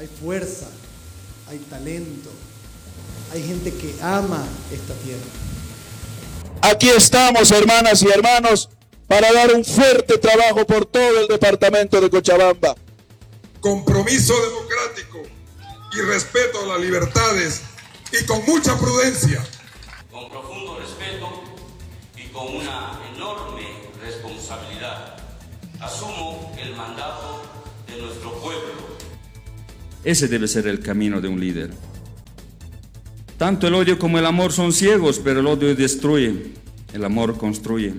hay fuerza, hay talento, hay gente que ama esta tierra. Aquí estamos, hermanas y hermanos, para dar un fuerte trabajo por todo el departamento de Cochabamba. Compromiso democrático y respeto a las libertades y con mucha prudencia. Con profundo respeto y con una enorme responsabilidad, asumo el mandato de nuestro pueblo. Ese debe ser el camino de un líder. Tanto el odio como el amor son ciegos, pero el odio destruye, el amor construye.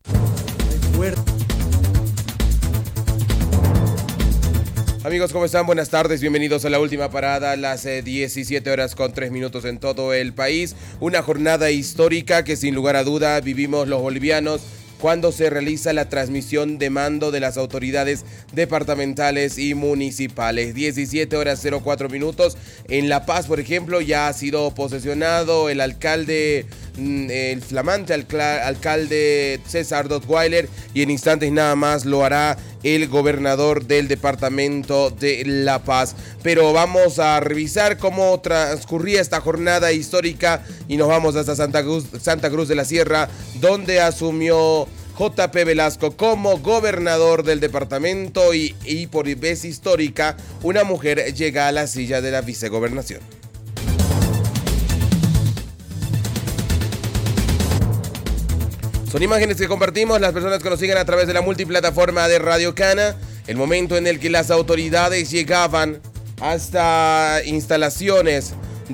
Amigos, ¿cómo están? Buenas tardes, bienvenidos a la última parada, las 17 horas con 3 minutos en todo el país. Una jornada histórica que sin lugar a duda vivimos los bolivianos cuando se realiza la transmisión de mando de las autoridades departamentales y municipales. 17 horas 04 minutos. En La Paz, por ejemplo, ya ha sido posesionado el alcalde, el flamante alcalde César Dottweiler, y en instantes nada más lo hará el gobernador del departamento de La Paz. Pero vamos a revisar cómo transcurría esta jornada histórica y nos vamos hasta Santa Cruz de la Sierra, donde asumió J.P. Velasco como gobernador del departamento y por vez histórica, una mujer llega a la silla de la vicegobernación. Son imágenes que compartimos las personas que nos siguen a través de la multiplataforma de Radio Cana. El momento en el que las autoridades llegaban hasta instalaciones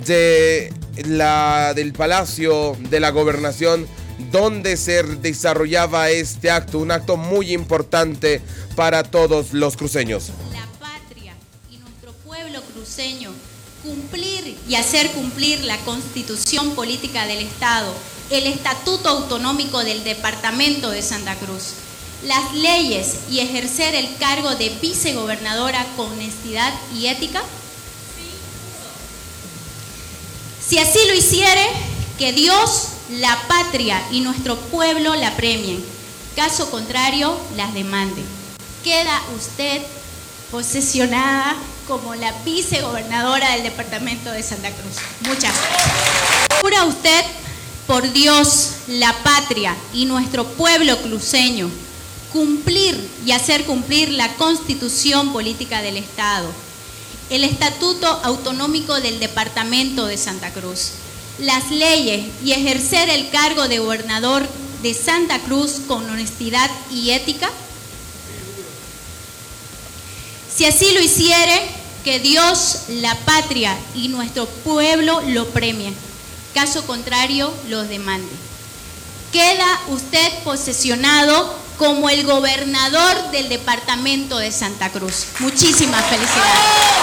del Palacio de la Gobernación, donde se desarrollaba este acto, un acto muy importante para todos los cruceños. La patria y nuestro pueblo cruceño, cumplir y hacer cumplir la Constitución Política del Estado, el Estatuto Autonómico del Departamento de Santa Cruz, las leyes y ejercer el cargo de vicegobernadora con honestidad y ética. Si así lo hiciere, que Dios, la patria y nuestro pueblo la premien. Caso contrario, las demande. Queda usted posesionada como la vicegobernadora del departamento de Santa Cruz. Muchas gracias. ¿Jura usted, por Dios, la patria y nuestro pueblo cruceño, cumplir y hacer cumplir la Constitución Política del Estado, el Estatuto Autonómico del Departamento de Santa Cruz, las leyes y ejercer el cargo de gobernador de Santa Cruz con honestidad y ética? Si así lo hiciere, que Dios, la patria y nuestro pueblo lo premien. Caso contrario, los demande. Queda usted posesionado como el gobernador del departamento de Santa Cruz. Muchísimas felicidades.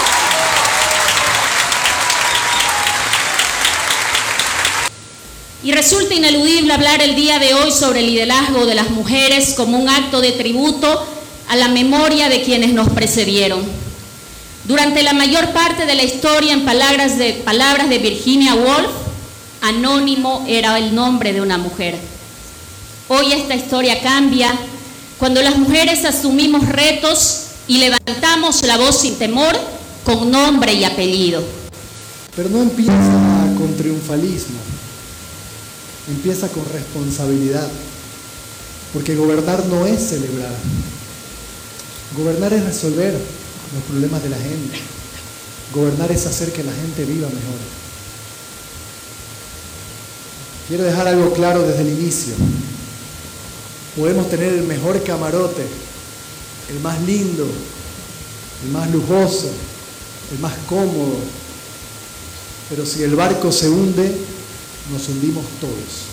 Y resulta ineludible hablar el día de hoy sobre el liderazgo de las mujeres como un acto de tributo a la memoria de quienes nos precedieron. Durante la mayor parte de la historia, en palabras de Virginia Woolf, anónimo era el nombre de una mujer. Hoy esta historia cambia cuando las mujeres asumimos retos y levantamos la voz sin temor con nombre y apellido. Pero no empieza con triunfalismo, empieza con responsabilidad, porque gobernar no es celebrar. Gobernar es resolver los problemas de la gente. Gobernar es hacer que la gente viva mejor. Quiero dejar algo claro desde el inicio. Podemos tener el mejor camarote, el más lindo, el más lujoso, el más cómodo, pero si el barco se hunde, nos hundimos todos.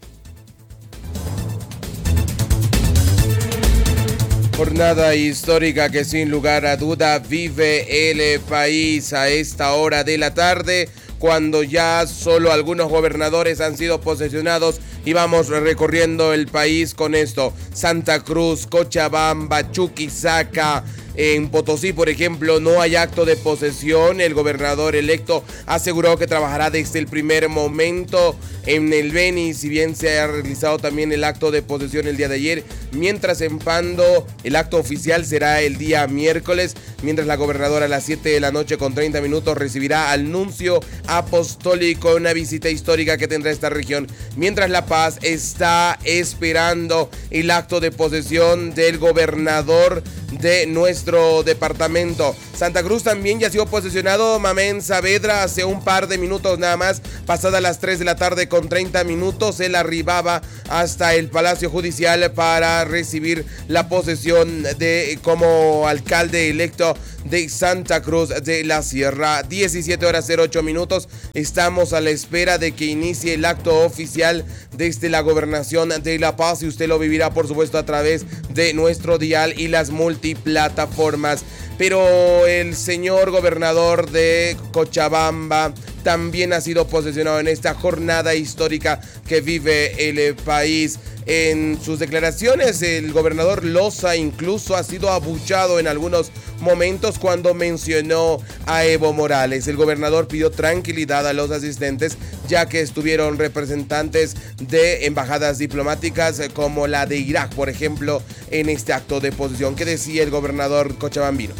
Jornada histórica que sin lugar a duda vive el país a esta hora de la tarde. cuando ya solo algunos gobernadores han sido posesionados y vamos recorriendo el país con esto. Santa Cruz, Cochabamba, Chuquisaca. En Potosí, por ejemplo, no hay acto de posesión. El gobernador electo aseguró que trabajará desde el primer momento. En el Beni, si bien se ha realizado también el acto de posesión el día de ayer, mientras en Pando el acto oficial será el día miércoles, mientras la gobernadora a las 7 de la noche con 30 minutos recibirá al nuncio apostólico, una visita histórica que tendrá esta región, mientras La Paz está esperando el acto de posesión del gobernador de nuestro departamento. Santa Cruz también ya ha sido posesionado Mamén Saavedra hace un par de minutos nada más, pasadas las 3 de la tarde con 30 minutos, él arribaba hasta el Palacio Judicial para recibir la posesión como alcalde electo de Santa Cruz de la Sierra. 17 horas 08 minutos, estamos a la espera de que inicie el acto oficial desde la gobernación de La Paz y usted lo vivirá por supuesto a través de nuestro dial y las multiplataformas. Pero el señor gobernador de Cochabamba también ha sido posesionado en esta jornada histórica que vive el país. En sus declaraciones, el gobernador Loza incluso ha sido abuchado en algunos momentos cuando mencionó a Evo Morales. El gobernador pidió tranquilidad a los asistentes, ya que estuvieron representantes de embajadas diplomáticas como la de Irak, por ejemplo, en este acto de posesión. ¿Qué decía el gobernador cochabambino?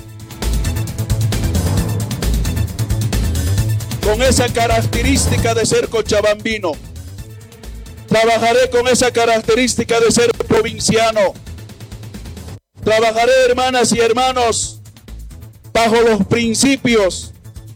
Con esa característica de ser cochabambino, trabajaré con esa característica de ser provinciano. Trabajaré, hermanas y hermanos, bajo los principios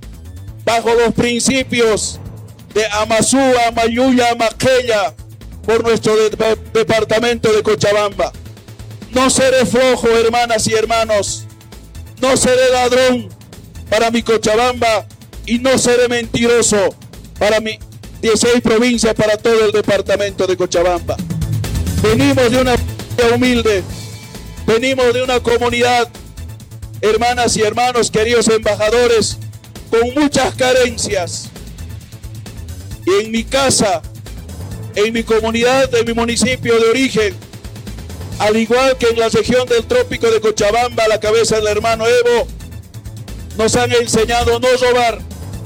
de Amasúa, Mayuya, Maquella, por nuestro departamento de Cochabamba. No seré flojo, hermanas y hermanos. No seré ladrón para mi Cochabamba y no seré mentiroso para mi 16 provincias, para todo el departamento de Cochabamba. Venimos de una familia humilde, venimos de una comunidad, hermanas y hermanos, queridos embajadores, con muchas carencias. Y en mi casa, en mi comunidad, en mi municipio de origen, al igual que en la región del trópico de Cochabamba, a la cabeza del hermano Evo, nos han enseñado a no robar.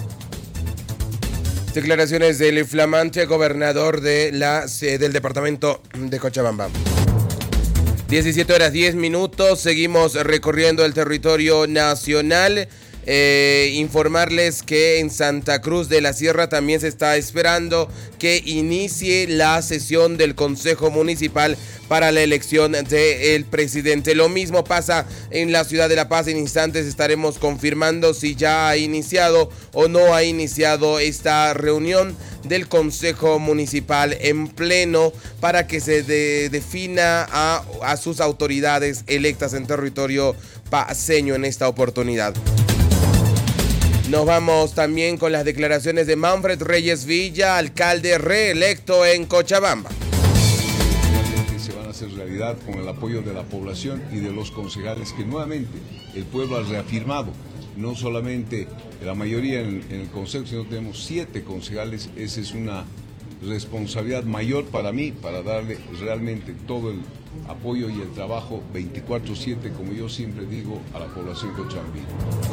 Declaraciones del flamante gobernador del departamento de Cochabamba. 17 horas 10 minutos, seguimos recorriendo el territorio nacional. Informarles que en Santa Cruz de la Sierra también se está esperando que inicie la sesión del Consejo Municipal para la elección del presidente. Lo mismo pasa en la ciudad de La Paz. En instantes estaremos confirmando si ya ha iniciado o no ha iniciado esta reunión del Consejo Municipal en pleno para que se defina a sus autoridades electas en territorio paceño en esta oportunidad. Nos vamos también con las declaraciones de Manfred Reyes Villa, alcalde reelecto en Cochabamba. Que se van a hacer realidad con el apoyo de la población y de los concejales que nuevamente el pueblo ha reafirmado. No solamente la mayoría en el consejo, sino tenemos 7 concejales. Esa es una responsabilidad mayor para mí, para darle realmente todo el apoyo y el trabajo 24/7, como yo siempre digo, a la población cochabambina.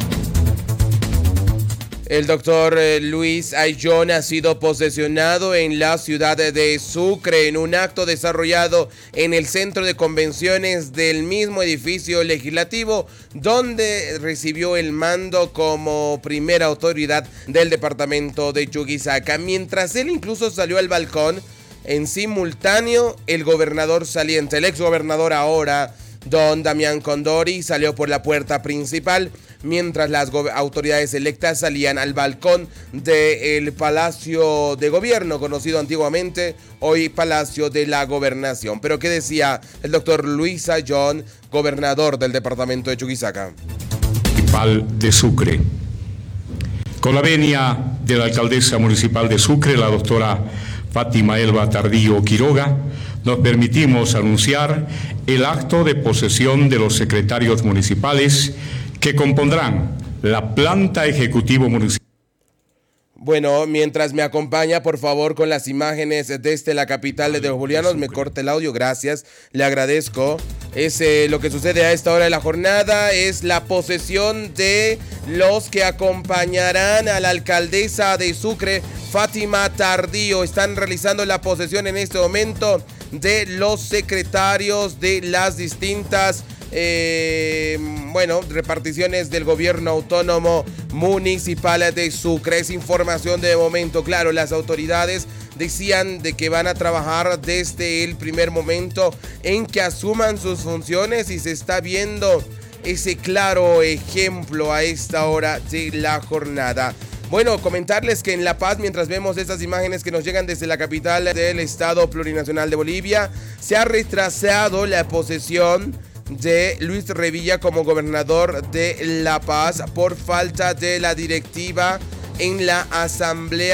El doctor Luis Ayllón ha sido posesionado en la ciudad de Sucre en un acto desarrollado en el centro de convenciones del mismo edificio legislativo, donde recibió el mando como primera autoridad del departamento de Chuquisaca. Mientras él incluso salió al balcón, en simultáneo el gobernador saliente, el exgobernador ahora, don Damián Condori, salió por la puerta principal, mientras las autoridades electas salían al balcón del Palacio de Gobierno, conocido antiguamente, hoy Palacio de la Gobernación. Pero ¿qué decía el doctor Luis Ayllón, gobernador del departamento de Chuquisaca? Municipal de Sucre. Con la venia de la alcaldesa municipal de Sucre, la doctora Fátima Elba Tardío Quiroga, nos permitimos anunciar el acto de posesión de los secretarios municipales que compondrán la planta ejecutivo municipal. Bueno, mientras me acompaña, por favor, con las imágenes desde la capital de los bolivianos, me corta el audio, gracias, le agradezco. Es lo que sucede a esta hora de la jornada, es la posesión de los que acompañarán a la alcaldesa de Sucre, Fátima Tardío. Están realizando la posesión en este momento de los secretarios de las distintas reparticiones del gobierno autónomo municipal de Sucre. Es información de momento. Claro, las autoridades decían de que van a trabajar desde el primer momento en que asuman sus funciones y se está viendo ese claro ejemplo a esta hora de la jornada. Bueno, comentarles que en La Paz, mientras vemos estas imágenes que nos llegan desde la capital del Estado Plurinacional de Bolivia, se ha retrasado la posesión de Luis Revilla como gobernador de La Paz por falta de la directiva en la asamblea